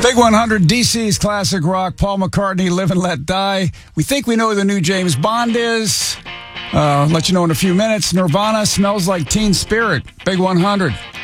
Big 100, DC's classic rock, Paul McCartney, Live and Let Die. We think we know who the new James Bond is. Let you know in a few minutes. Nirvana, Smells Like Teen Spirit. Big 100.